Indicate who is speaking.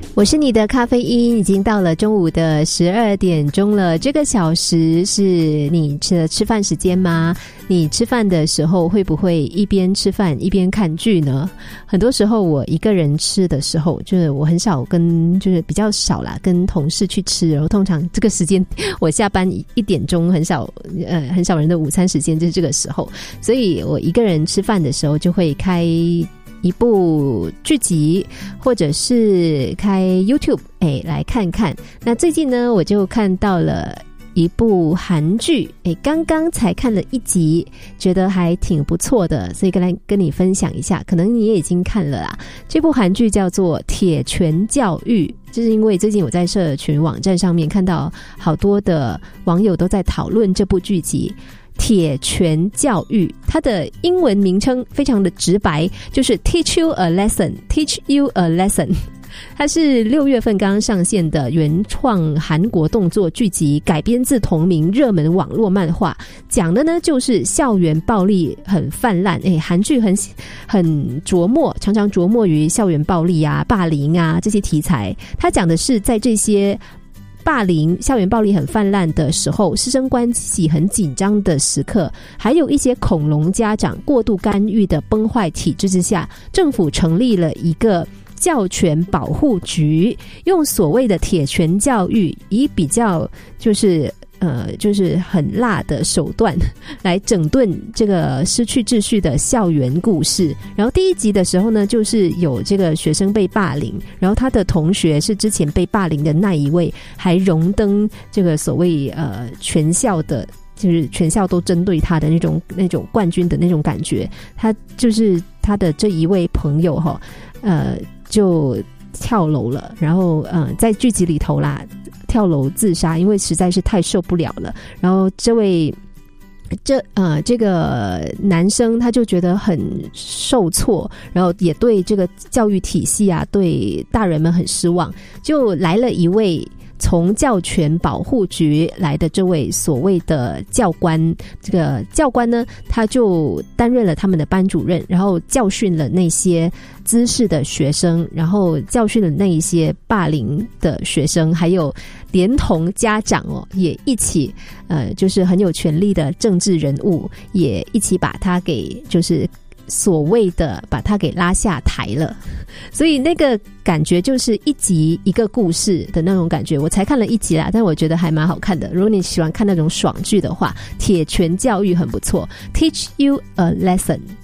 Speaker 1: 我是你的咖啡因，已经到了中午的12点钟了。这个小时是你的吃饭时间吗？你吃饭的时候会不会一边吃饭一边看剧呢？很多时候我一个人吃的时候，就是我很少就是比较少啦，跟同事去吃。然后通常这个时间我下班1点钟，很少人的午餐时间就是这个时候，所以我一个人吃饭的时候就会开一部剧集，或者是开 YouTube 来看看。那最近呢，我就看到了一部韩剧，刚刚才看了1集，觉得还挺不错的，所以跟你分享一下，可能你也已经看了啦。这部韩剧叫做《铁拳教育》，就是因为最近我在社群网站上面看到好多的网友都在讨论这部剧集铁拳教育，它的英文名称非常的直白，就是 Teach you a lesson， Teach you a lesson。 它是6月份刚刚上线的原创韩国动作剧集，改编自同名热门网络漫画，讲的呢就是校园暴力很泛滥。韩剧很琢磨，常常琢磨于校园暴力啊、霸凌啊这些题材。它讲的是在这些校园暴力很泛滥的时候，师生关系很紧张的时刻，还有一些恐龙家长过度干预的崩坏体制之下，政府成立了一个教权保护局，用所谓的铁拳教育，以比较就是很辣的手段来整顿这个失去秩序的校园故事。然后第1集的时候呢，就是有这个学生被霸凌，然后他的同学是之前被霸凌的那一位，还荣登这个所谓全校的，就是全校都针对他的那种冠军的那种感觉。他就是他的这一位朋友就跳楼了，然后在剧集里头啦，跳楼自杀，因为实在是太受不了了。然后这个男生他就觉得很受挫，然后也对这个教育体系啊，对大人们很失望，就来了一位从教权保护局来的这位所谓的教官。这个教官呢，他就担任了他们的班主任，然后教训了那些滋事的学生，然后教训了那一些霸凌的学生，还有连同家长也一起就是很有权力的政治人物也一起把他给就是所谓的把他给拉下台了。所以那个感觉就是1集一个故事的那种感觉。我才看了1集啦，但我觉得还蛮好看的。如果你喜欢看那种爽剧的话，铁拳教育很不错， Teach you a lesson。